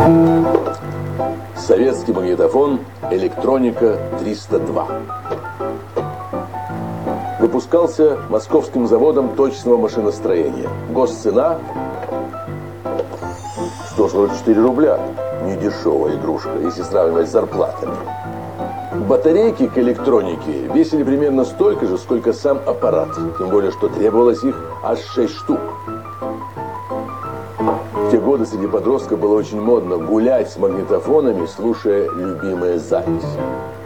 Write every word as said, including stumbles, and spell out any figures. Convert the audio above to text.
Советский магнитофон «Электроника триста два». Выпускался Московским заводом точного машиностроения. Госцена сто сорок четыре рубля. Недешевая игрушка, если сравнивать с зарплатами. Батарейки к электронике весили примерно столько же, сколько сам аппарат. Тем более, что требовалось их аж шесть штук. В те годы среди подростков было очень модно гулять с магнитофонами, слушая любимые записи.